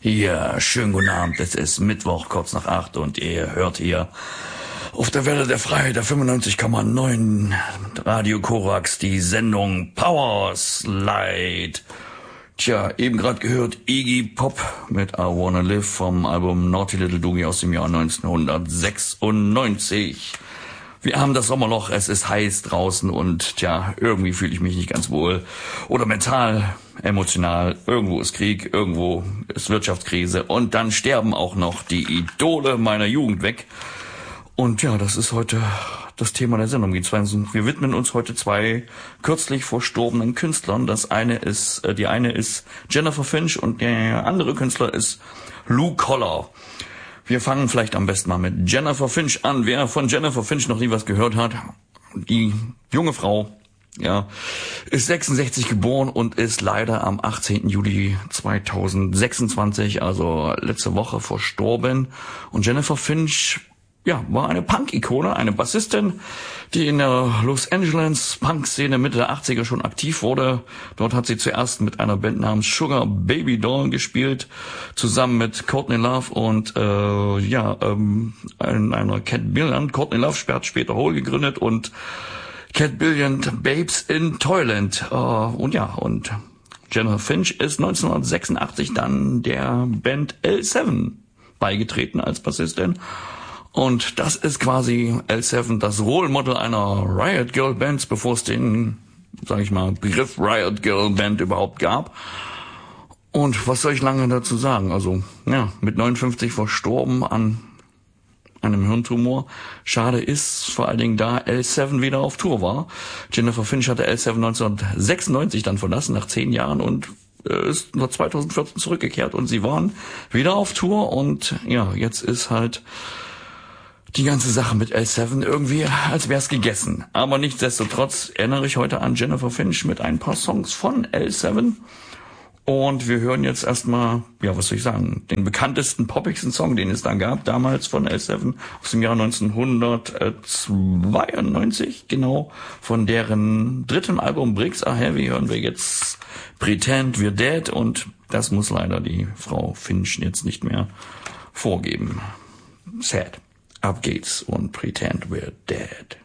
Ja, schönen guten Abend. Es ist Mittwoch, kurz nach 8 und ihr hört hier auf der Welle der Freiheit, der 95,9 Radio Korax, die Sendung Power Slide. Tja, eben gerade gehört Iggy Pop mit I Wanna Live vom Album Naughty Little Doogie aus dem Jahr 1996. Wir haben das Sommerloch, es ist heiß draußen und tja, irgendwie fühle ich mich nicht ganz wohl. Oder mental, emotional, irgendwo ist Krieg, irgendwo ist Wirtschaftskrise und dann sterben auch noch die Idole meiner Jugend weg. Und ja, das ist heute das Thema der Sendung. Wir widmen uns heute zwei kürzlich verstorbenen Künstlern. Die eine ist Jennifer Finch und der andere Künstler ist Lou Koller. Wir fangen vielleicht am besten mal mit Jennifer Finch an. Wer von Jennifer Finch noch nie was gehört hat, die junge Frau, ja, ist 66 geboren und ist leider am 18. Juli 2026, also letzte Woche, verstorben. Und Jennifer Finch, ja, war eine Punk-Ikone, eine Bassistin, die in der Los Angeles Punk-Szene Mitte der 80er schon aktiv wurde. Dort hat sie zuerst mit einer Band namens Sugar Baby Doll gespielt, zusammen mit Courtney Love und einer Cat Billon. Courtney Love hat später Hole gegründet und Cat Billon Babes in Toyland. Und Jennifer Finch ist 1986 dann der Band L7 beigetreten als Bassistin. Und das ist quasi L7, das Role Model einer Riot Girl Band, bevor es den, sag ich mal, Begriff Riot Girl Band überhaupt gab. Und was soll ich lange dazu sagen? Also, ja, mit 59 verstorben an einem Hirntumor. Schade ist vor allen Dingen, da L7 wieder auf Tour war. Jennifer Finch hatte L7 1996 dann verlassen, nach 10 Jahren und ist nur 2014 zurückgekehrt und sie waren wieder auf Tour und ja, jetzt ist halt die ganze Sache mit L7 irgendwie, als wär's gegessen. Aber nichtsdestotrotz erinnere ich heute an Jennifer Finch mit ein paar Songs von L7. Und wir hören jetzt erstmal, ja, was soll ich sagen, den bekanntesten, poppigsten Song, den es dann gab, damals von L7, aus dem Jahr 1992, genau, von deren dritten Album Bricks Are Heavy hören wir jetzt Pretend We're Dead und das muss leider die Frau Finch jetzt nicht mehr vorgeben. Sad. Ab geht's und Pretend We're Dead.